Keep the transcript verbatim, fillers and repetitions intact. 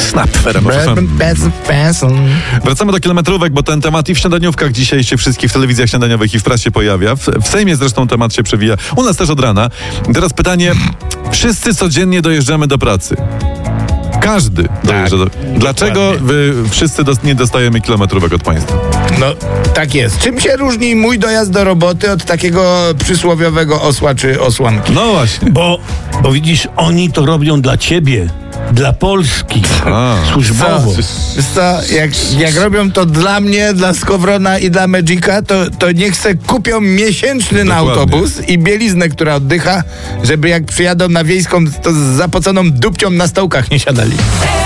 Snap w R M F M. Wracamy do kilometrówek, bo ten temat i w śniadaniówkach dzisiaj się wszystkich w telewizjach śniadaniowych i w prasie pojawia. W, w Sejmie zresztą temat się przewija. U nas też od rana. Teraz pytanie. Wszyscy codziennie dojeżdżamy do pracy. Każdy dojeżdża do... Dlaczego wy wszyscy dos- nie dostajemy kilometrówek od państwa? No, tak jest. Czym się różni mój dojazd do roboty od takiego przysłowiowego osła czy osłonki? No właśnie. Bo, bo widzisz, oni to robią dla ciebie, dla Polski, A. służbowo. Wiesz co, jak, jak robią to dla mnie, dla Skowrona i dla Magica, to, to niech se kupią miesięczny na Dokładnie. autobus i bieliznę, która oddycha, żeby jak przyjadą na wiejską, to z zapoconą dupcią na stołkach nie siadali.